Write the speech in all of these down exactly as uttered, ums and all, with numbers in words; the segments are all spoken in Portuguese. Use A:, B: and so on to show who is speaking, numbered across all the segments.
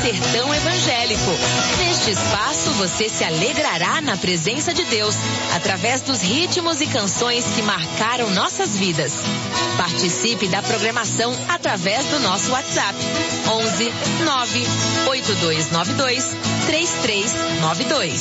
A: Sertão Evangélico. Neste espaço você se alegrará na presença de Deus, através dos ritmos e canções que marcaram nossas vidas. Participe da programação através do nosso WhatsApp onze nove oito dois nove dois três três nove dois.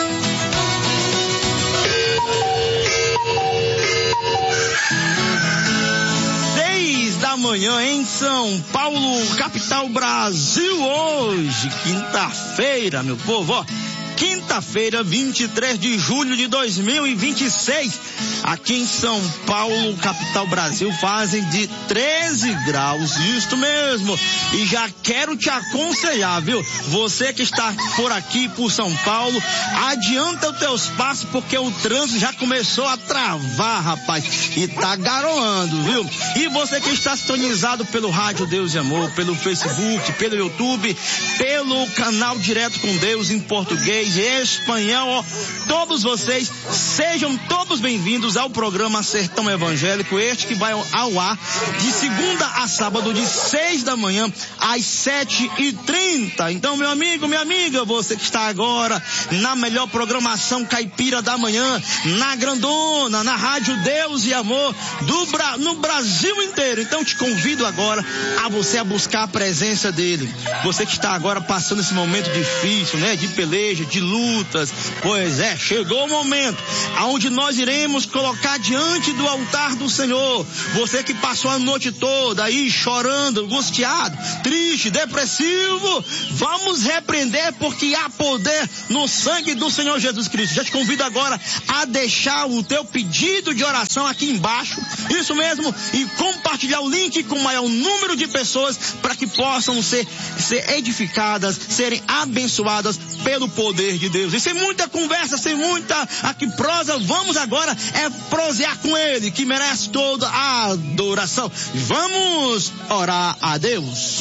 B: Da manhã em São Paulo, capital Brasil, hoje, quinta-feira, meu povo, ó, quinta-feira, vinte e três de julho de dois mil e vinte e seis, aqui em São Paulo, capital Brasil, fazem de treze graus, isso mesmo, e já quero te aconselhar, viu, você que está por aqui, por São Paulo, adianta os teus passos, porque o trânsito já começou a travar, rapaz, e tá garoando, viu, e você que está sintonizado pelo Rádio Deus e Amor, pelo Facebook, pelo YouTube, pelo canal Direto com Deus em português, espanhol, ó, todos vocês sejam todos bem-vindos ao programa Sertão Evangélico, este que vai ao ar de segunda a sábado, de seis da manhã às sete e trinta. Então, meu amigo, minha amiga, você que está agora na melhor programação caipira da manhã, na grandona, na Rádio Deus e Amor do Bra... no Brasil inteiro. Então, te convido agora a você a buscar a presença dele. Você que está agora passando esse momento difícil, né, de peleja, de lutas, pois é, chegou o momento aonde nós iremos colocar diante do altar do Senhor. Você que passou a noite toda aí chorando, angustiado, triste, depressivo, vamos repreender, porque há poder no sangue do Senhor Jesus Cristo. Já te convido agora a deixar o teu pedido de oração aqui embaixo, isso mesmo, e compartilhar o link com o maior número de pessoas para que possam ser, ser edificadas, serem abençoadas pelo poder de Deus. E sem muita conversa, sem muita aqui prosa, vamos agora é prosear com ele, que merece toda a adoração. Vamos orar a Deus.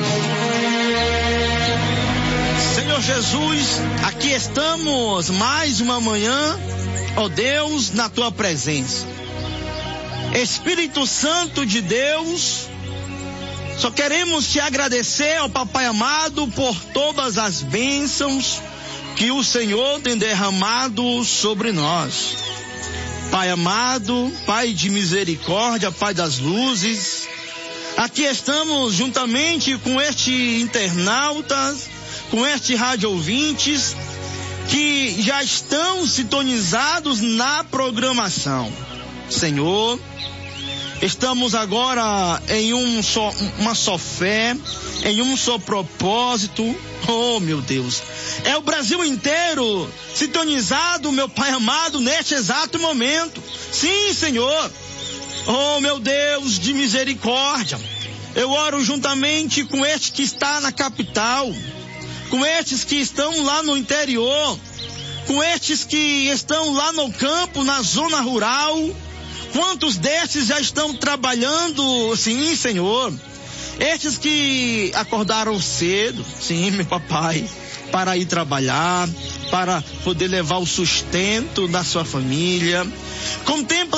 B: Senhor Jesus, aqui estamos mais uma manhã, ó Deus, na tua presença. Espírito Santo de Deus, só queremos te agradecer, ó Papai amado, por todas as bênçãos que o Senhor tem derramado sobre nós. Pai amado, Pai de misericórdia, Pai das luzes, aqui estamos juntamente com este internautas, com este rádio ouvintes, que já estão sintonizados na programação. Senhor, estamos agora em um só, uma só fé, em um só propósito. Oh, meu Deus, é o Brasil inteiro sintonizado, meu Pai amado, neste exato momento. Sim, Senhor. Oh, meu Deus de misericórdia, eu oro juntamente com este que está na capital, com estes que estão lá no interior, com estes que estão lá no campo, na zona rural. Quantos destes já estão trabalhando? Sim, Senhor. Estes que acordaram cedo, sim, meu papai, para ir trabalhar, para poder levar o sustento da sua família. Contempla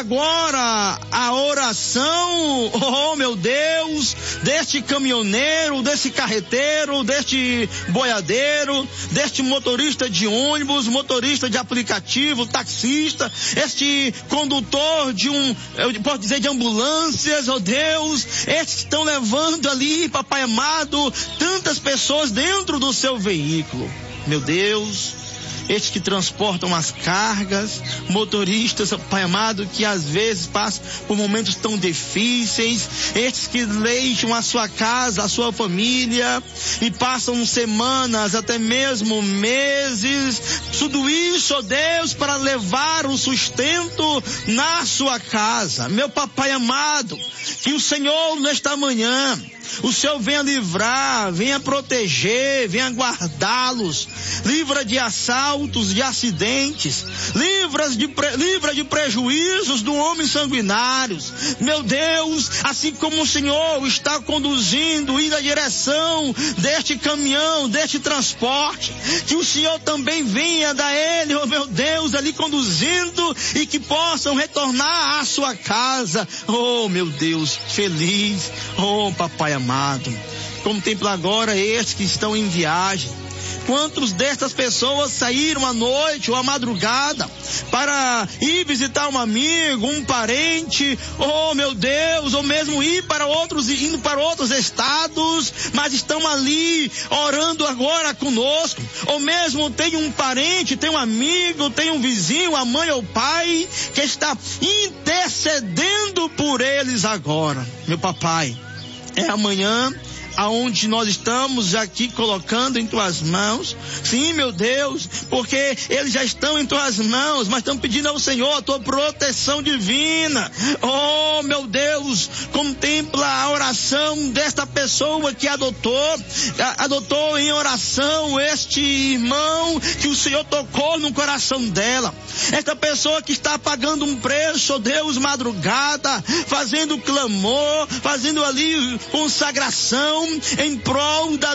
B: agora a oração, oh meu Deus, deste caminhoneiro, desse carreteiro, deste boiadeiro, deste motorista de ônibus, motorista de aplicativo, taxista, este condutor de um, eu posso dizer, de ambulâncias, oh Deus, estes que estão levando ali, papai amado, tantas pessoas dentro do seu veículo. Meu Deus, estes que transportam as cargas, motoristas, Pai amado, que às vezes passam por momentos tão difíceis, estes que deixam a sua casa, a sua família e passam semanas, até mesmo meses, tudo isso, ó Deus, para levar o sustento na sua casa. Meu papai amado, que o Senhor nesta manhã, o Senhor venha livrar, venha proteger, venha guardá-los, livra de assaltos, de acidentes, livra de, pre, livra de prejuízos do homem sanguinários. Meu Deus, assim como o Senhor está conduzindo, indo na direção deste caminhão, deste transporte, que o Senhor também venha dar ele, oh meu Deus, ali conduzindo e que possam retornar à sua casa, oh meu Deus, feliz, oh papai amado. Contempla agora estes que estão em viagem. Quantos destas pessoas saíram à noite ou à madrugada para ir visitar um amigo, um parente, oh meu Deus, ou mesmo ir para outros, indo para outros estados, mas estão ali orando agora conosco, ou mesmo tem um parente, tem um amigo, tem um vizinho, a mãe ou o pai, que está intercedendo por eles agora. Meu papai, é amanhã aonde nós estamos aqui colocando em tuas mãos. Sim, meu Deus, porque eles já estão em tuas mãos, mas estão pedindo ao Senhor a tua proteção divina. Oh, meu Deus, contempla a oração desta pessoa que adotou, adotou em oração este irmão que o Senhor tocou no coração dela. Esta pessoa que está pagando um preço, oh Deus, madrugada, fazendo clamor, fazendo ali consagração em prol da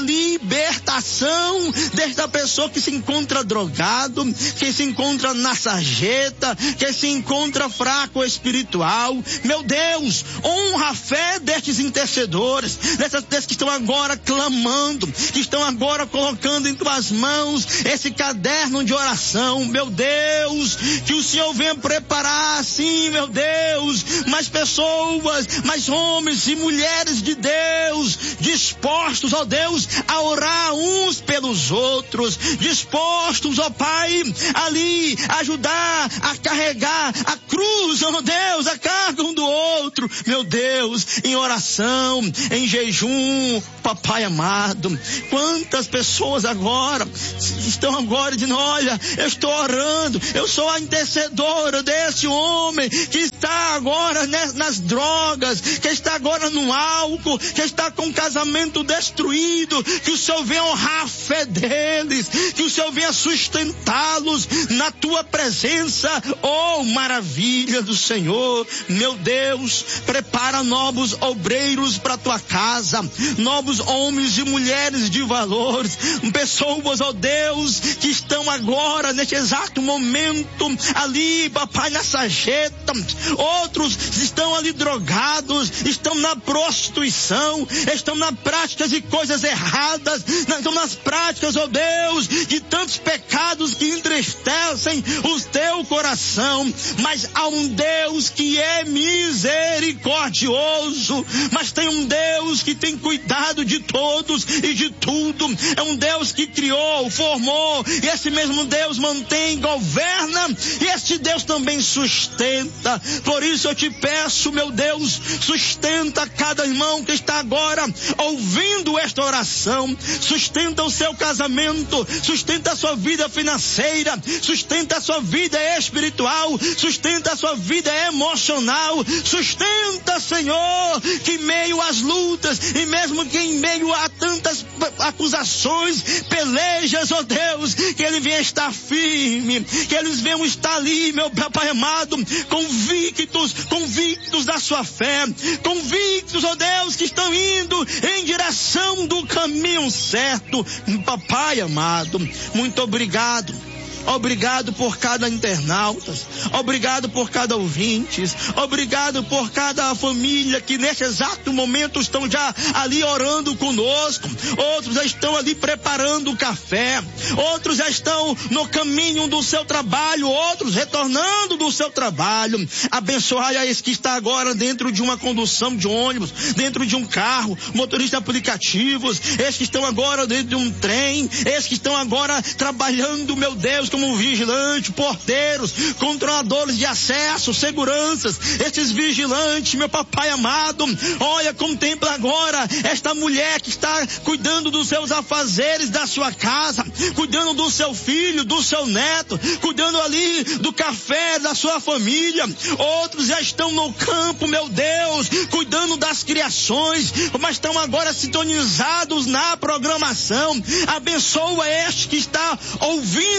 B: libertação desta pessoa que se encontra drogado, que se encontra na sarjeta, que se encontra fraco espiritual. Meu Deus, honra a fé destes intercedores, desses, desses que estão agora clamando, que estão agora colocando em tuas mãos esse caderno de oração. Meu Deus, que o Senhor venha preparar, sim, meu Deus, mais pessoas, mais homens e mulheres de Deus, dispostos, ó Deus, a orar uns pelos outros, dispostos, ó Pai, ali ajudar a carregar a cruz, ó Deus, a carga um do outro, meu Deus, em oração, em jejum, papai amado. Quantas pessoas agora estão agora dizendo, olha, eu estou orando, eu sou a intercedora desse homem que está agora nas drogas, que está agora no álcool, que está com casamento destruído, que o Senhor venha honrar a fé deles, que o Senhor venha sustentá-los na tua presença. Oh, maravilha do Senhor, meu Deus, prepara novos obreiros para tua casa, novos homens e mulheres de valores, pessoas, ó Deus, que estão agora neste exato momento ali, papai, na sarjeta, outros estão ali drogados, estão na prostituição, estão na práticas de coisas erradas, estão nas práticas, ó Deus, de tantos pecados que entristecem o teu coração, mas há um Deus que é misericordioso, mas tem um Deus que tem cuidado de todos e de tudo, é um Deus que criou, formou, e esse mesmo Deus mantém, governa, e esse Deus também sustenta. Por isso eu te peço, meu Deus, sustenta cada irmão que está agora ouvindo esta oração, sustenta o seu casamento, sustenta a sua vida financeira, sustenta a sua vida espiritual, sustenta a sua vida emocional, sustenta, Senhor, que em meio às lutas, e mesmo que em meio a tantas acusações, pelejas, ó Deus, que ele venha estar firme, que eles venham estar ali, meu Pai amado, convictos, convictos da sua fé, convictos, ó Deus, que estão indo em direção do caminho certo. Papai amado, muito obrigado. Obrigado por cada internauta, obrigado por cada ouvinte, obrigado por cada família que nesse exato momento estão já ali orando conosco, outros já estão ali preparando o café, outros já estão no caminho do seu trabalho, outros retornando do seu trabalho. Abençoai a esse que está agora dentro de uma condução de ônibus, dentro de um carro, motoristas aplicativos, esses que estão agora dentro de um trem, esses que estão agora trabalhando, meu Deus, como vigilantes, porteiros, controladores de acesso, seguranças, esses vigilantes, meu papai amado, olha, contempla agora esta mulher que está cuidando dos seus afazeres da sua casa, cuidando do seu filho, do seu neto, cuidando ali do café da sua família. Outros já estão no campo, meu Deus, cuidando das criações, mas estão agora sintonizados na programação. Abençoa este que está ouvindo a programação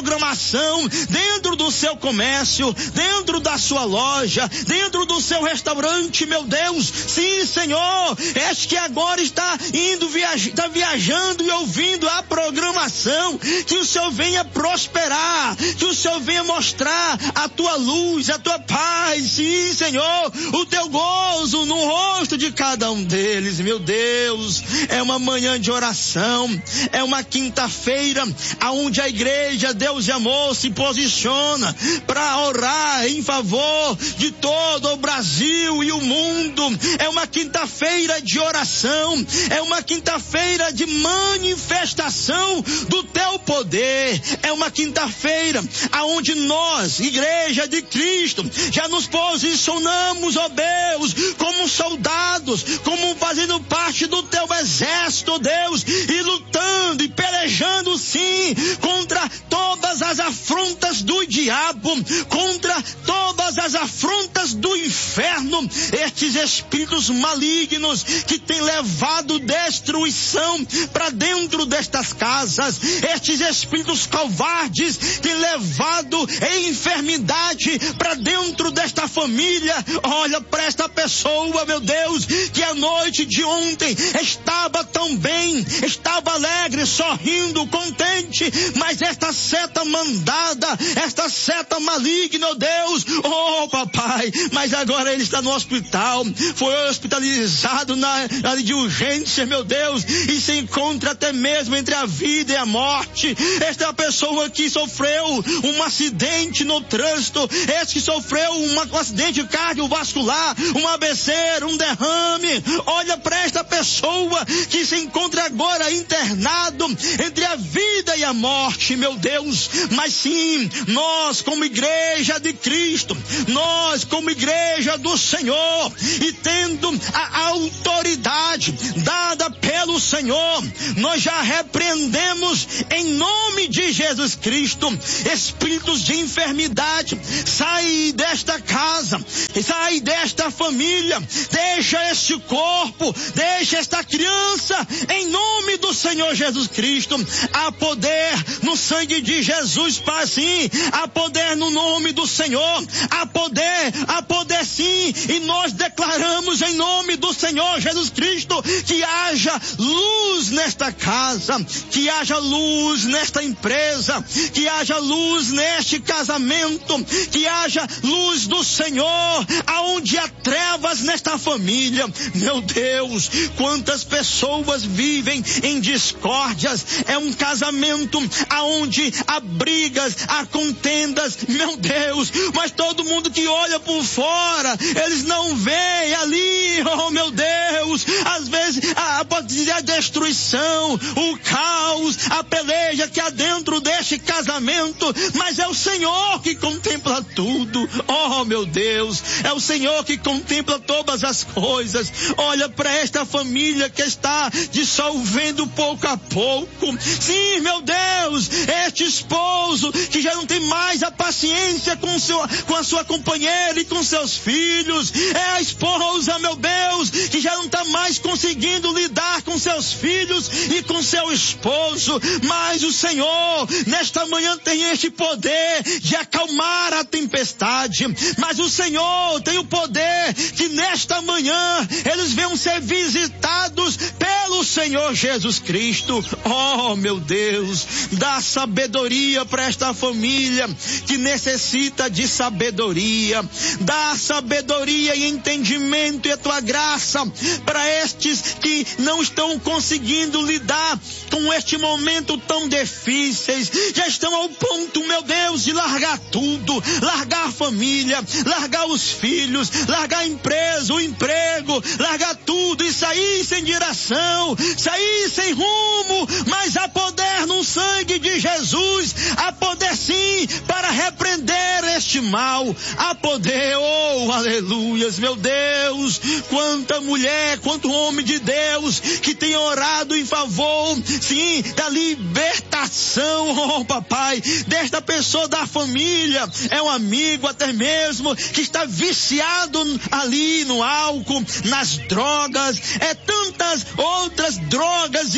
B: programação dentro do seu comércio, dentro da sua loja, dentro do seu restaurante, meu Deus. Sim, Senhor, és que agora está indo, viaj- está viajando e ouvindo a programação, que o Senhor venha prosperar, que o Senhor venha mostrar a tua luz, a tua paz, sim, Senhor, o teu gozo no rosto de cada um deles, meu Deus. É uma manhã de oração, é uma quinta-feira aonde a igreja Deus e Amor se posiciona para orar em favor de todo o Brasil e o mundo. É uma quinta-feira de oração, é uma quinta-feira de manifestação do teu poder, é uma quinta-feira aonde nós, igreja de Cristo, já nos posicionamos, ó Deus, como soldados, como fazendo parte do teu exército, Deus, e lutando e pelejando sim contra todas as afrontas do diabo, contra todas as afrontas do inferno, estes espíritos malignos que têm levado destruição para dentro destas casas, estes espíritos covardes têm levado enfermidade para dentro desta família. Olha para esta pessoa, meu Deus, que a noite de ontem estava tão bem, estava alegre, sorrindo, contente, mas esta seta mandada, esta seta maligna, oh Deus, oh papai, mas agora ele está no hospital, foi hospitalizado na área de urgência, meu Deus, e se encontra até mesmo entre a vida e a morte. Esta é a pessoa que sofreu um acidente no trânsito, esse que sofreu uma, um acidente cardiovascular, um A B C, um derrame. Olha para esta pessoa que se encontra agora internado entre a vida e a morte, meu Deus. Mas sim, nós como igreja de Cristo, nós como igreja do Senhor, e tendo a autoridade dada pelo Senhor, nós já repreendemos em nome de Jesus Cristo espíritos de enfermidade. Sai desta casa, sai desta família, deixa este corpo, deixa esta criança em nome do Senhor Jesus Cristo. Há poder no sangue de Jesus, Pai, sim, há poder no nome do Senhor, há poder, há poder sim, e nós declaramos em nome do Senhor Jesus Cristo que haja luz nesta casa, que haja luz nesta empresa, que haja luz neste casamento, que haja luz do Senhor aonde há trevas nesta família. Meu Deus, quantas pessoas vivem em discórdias, é um casamento aonde há brigas, há contendas, meu Deus, mas todo mundo que olha por fora, eles não veem ali, oh meu Deus, às vezes a, a destruição, o caos, a peleja que há dentro deste casamento, mas é o Senhor que contempla tudo, oh meu Deus, é o Senhor que contempla todas as coisas. Olha para esta família que está dissolvendo pouco a pouco, sim, meu Deus, este esposo que já não tem mais a paciência com, seu, com a sua companheira e com seus filhos, é a esposa, meu Deus, que já não está mais conseguindo lidar com seus filhos e com seu esposo, mas o Senhor nesta manhã tem este poder de acalmar a tempestade, mas o Senhor tem o poder que nesta manhã eles venham ser visitados pelo Senhor Jesus Cristo. Oh meu Deus, dá sabedoria para esta família que necessita de sabedoria, dá sabedoria e entendimento e a tua graça para estes que não estão conseguindo lidar com este momento tão difíceis, já estão ao ponto, meu Deus, de largar tudo, largar a família, largar os filhos, largar a empresa, o emprego, largar tudo e sair sem direção, sair sem rumo, mas há poder no sangue de Jesus, há poder sim para repreender este mal, há poder, oh aleluias, meu Deus, quanta mulher, quanto homem de Deus que tem orado em favor, sim, da libertação, oh papai, desta pessoa da família, é um amigo até mesmo que está viciado ali no álcool, nas drogas, é tantas outras drogas e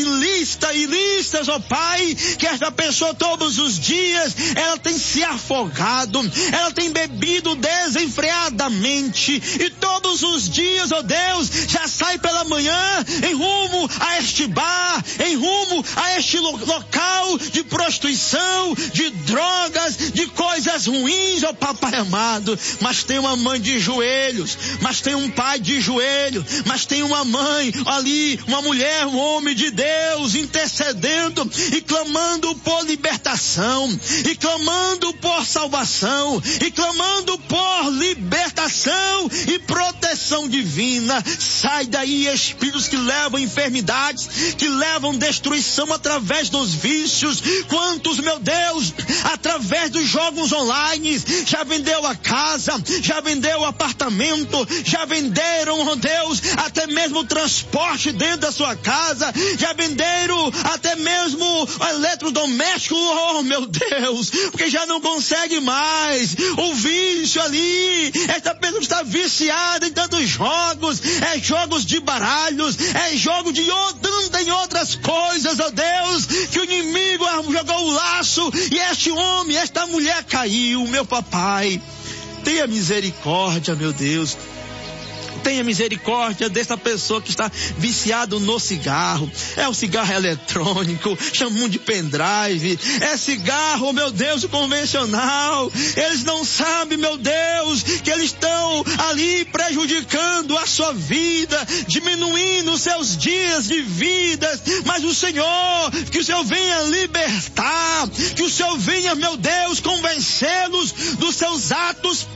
B: ilícita, ilícitas, ó Pai, que esta pessoa todos os dias, ela tem se afogado, ela tem bebido desenfreadamente, e todos os dias, ó Deus, já sai pela manhã em rumo a este bar, em rumo a este lo- local de prostituição, de drogas, de coisas ruins, ó Papai amado. Mas tem uma mãe de joelhos, mas tem um pai de joelho, mas tem uma mãe ali, uma mulher, um homem de Deus intercedendo e clamando por libertação, e clamando por salvação, e clamando por libertação e proteção divina. Sai daí, espíritos que levam enfermidades, que levam destruição através dos vícios. Quantos, meu Deus, através dos jogos online, já vendeu a casa, já vendeu o apartamento, já venderam, oh Deus, até mesmo o transporte dentro da sua casa, já venderam até mesmo o eletrodoméstico, oh meu Deus, porque já não consegue mais. O vício ali, esta pessoa está viciada em tantos jogos, é jogos de baralhos, é jogo de andando em outras coisas, ó Deus, que o inimigo jogou o laço e este homem, esta mulher caiu. Meu papai, tenha misericórdia, meu Deus. Tenha misericórdia dessa pessoa que está viciado no cigarro. É o cigarro eletrônico, chamam de pendrive. É cigarro, meu Deus, convencional. Eles não sabem, meu Deus, que eles estão ali prejudicando a sua vida, diminuindo os seus dias de vida. Mas o Senhor, que o Senhor venha libertar, que o Senhor venha, meu Deus, convencê-los dos seus atos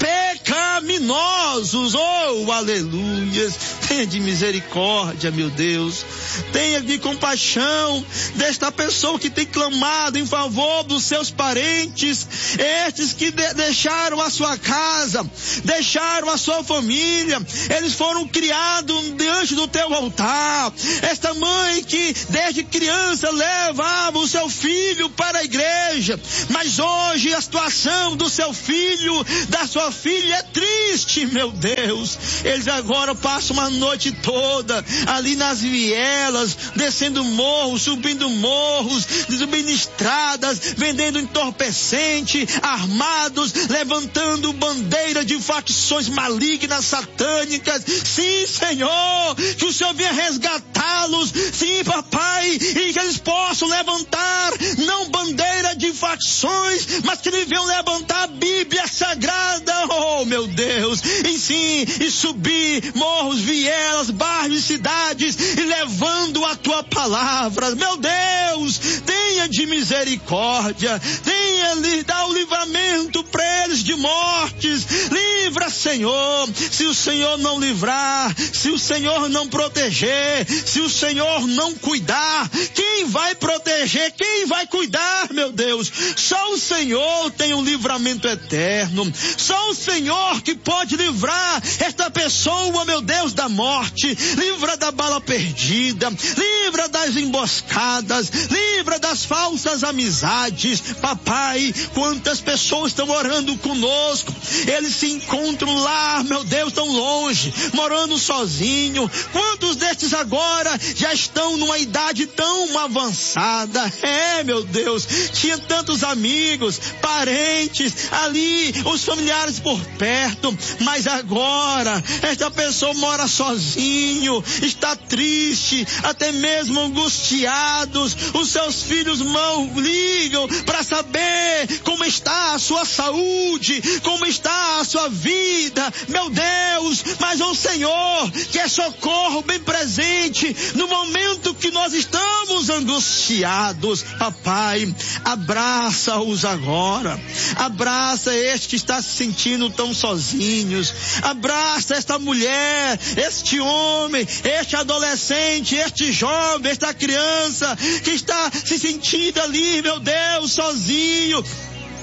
B: pecaminosos. Oh, aleluia. Tenha de misericórdia, meu Deus. Tenha de compaixão desta pessoa que tem clamado em favor dos seus parentes, estes que de- deixaram a sua casa, deixaram a sua família, eles foram criados diante do teu altar. Esta mãe que desde criança levava o seu filho para a igreja, mas hoje a situação do seu filho, da sua filha é triste, meu Deus. Eles agora passam uma noite toda ali nas vielas, descendo morros, subindo morros, subindo estradas, vendendo entorpecente, armados, levantando bandeira de facções malignas, satânicas. Sim, Senhor, que o Senhor venha resgatá-los. Sim, papai, e que eles possam levantar não bandeira de facções, mas que eles venham levantar a Bíblia Sagrada, oh meu Deus, e sim, e subir morros, vielas, bairros e cidades, e levando a tua palavra. Meu Deus, tenha de misericórdia, tenha lhe dá o livramento para eles de mortes. Livra, Senhor. Se o Senhor não livrar, se o Senhor não proteger, se o Senhor não cuidar, quem vai proteger, quem vai cuidar, meu Deus? Só o Senhor tem um livramento eterno, só o Senhor que pode livrar esta pessoa, meu Deus, da morte. Livra da bala perdida, livra das emboscadas, livra das falsas amizades. Papai, quantas pessoas estão orando conosco, eles se encontram lá, meu Deus, tão longe, morando sozinho. Quantos destes agora já estão numa idade tão avançada? É, meu Deus, tinha tantos amigos, parentes ali, os familiares por perto, mas agora esta pessoa mora sozinho, está triste, até mesmo angustiados. Os seus filhos não ligam para saber como está a sua saúde, como está a sua vida, meu Deus. Mas o Senhor, que é socorro bem presente no momento que nós estamos angustiados, papai, abraça-os agora, abraça este que está se sentindo tão sozinhos, abraça esta mulher, este homem, este adolescente, este jovem, esta criança que está se sentindo ali, meu Deus, sozinho,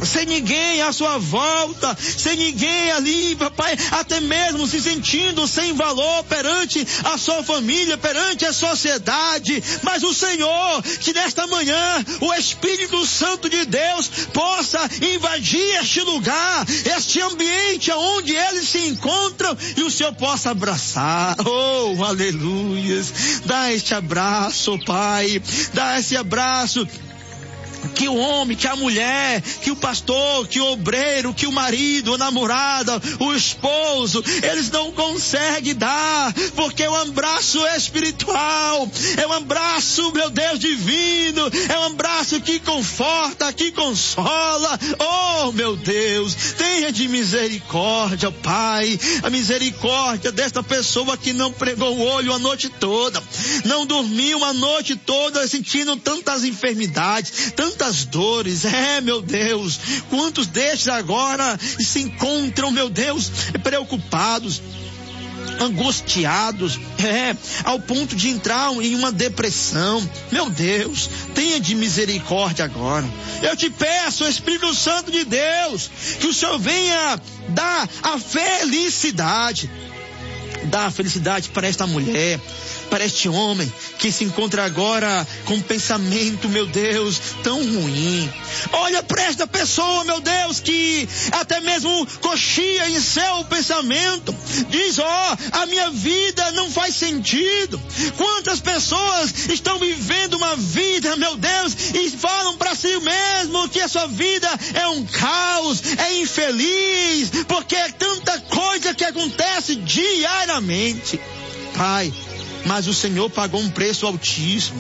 B: sem ninguém à sua volta, sem ninguém ali, papai, até mesmo se sentindo sem valor perante a sua família, perante a sociedade. Mas o Senhor, que nesta manhã o Espírito Santo de Deus possa invadir este lugar, este ambiente onde eles se encontram, e o Senhor possa abraçar. Oh, aleluias. Dá este abraço, Pai. Dá esse abraço que o homem, que a mulher, que o pastor, que o obreiro, que o marido, a namorada, o esposo, eles não conseguem dar, porque é um abraço espiritual, é um abraço, meu Deus, divino, é um abraço que conforta, que consola. Oh, meu Deus, tenha de misericórdia, Pai, a misericórdia desta pessoa que não pregou o olho a noite toda, não dormiu a noite toda sentindo tantas enfermidades, tantas Tantas dores, é, meu Deus, quantos destes agora se encontram, meu Deus, preocupados, angustiados, é, ao ponto de entrar em uma depressão. Meu Deus, tenha de misericórdia agora. Eu te peço, Espírito Santo de Deus, que o Senhor venha dar a felicidade, dar a felicidade para esta mulher, para este homem que se encontra agora com um pensamento, meu Deus, tão ruim. Olha para esta pessoa, meu Deus, que até mesmo coxia em seu pensamento, diz, ó, oh, a minha vida não faz sentido. Quantas pessoas estão vivendo uma vida, meu Deus, e falam para si mesmo que a sua vida é um caos, é infeliz, porque é tanta coisa que acontece diariamente. Pai, mas o Senhor pagou um preço altíssimo.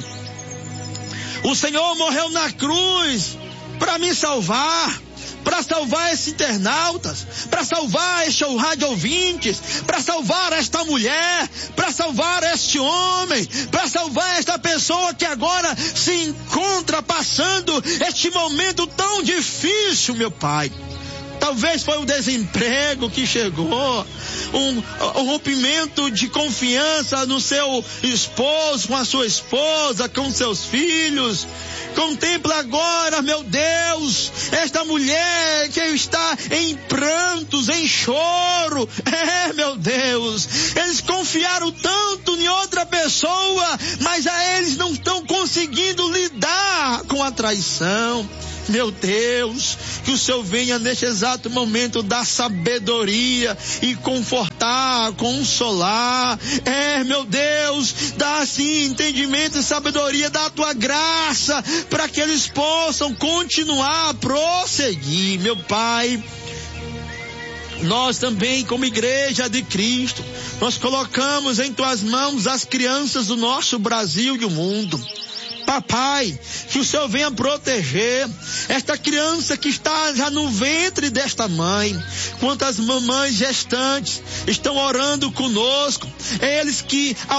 B: O Senhor morreu na cruz para me salvar, para salvar esses internautas, para salvar este rádio ouvintes, para salvar esta mulher, para salvar este homem, para salvar esta pessoa que agora se encontra passando este momento tão difícil, meu Pai. Talvez foi o desemprego que chegou, um, um rompimento de confiança no seu esposo, com a sua esposa, com seus filhos. Contempla agora, meu Deus, esta mulher que está em prantos, em choro. É, meu Deus, eles confiaram tanto em outra pessoa, mas a eles não estão conseguindo lidar com a traição. Meu Deus, que o Senhor venha neste exato momento dar sabedoria e confortar, consolar. É, meu Deus, dá sim entendimento e sabedoria da tua graça para que eles possam continuar a prosseguir, meu Pai. Nós também, como igreja de Cristo, nós colocamos em tuas mãos as crianças do nosso Brasil e o mundo. Papai, que o Senhor venha proteger esta criança que está já no ventre desta mãe. Quantas mamães gestantes estão orando conosco, eles que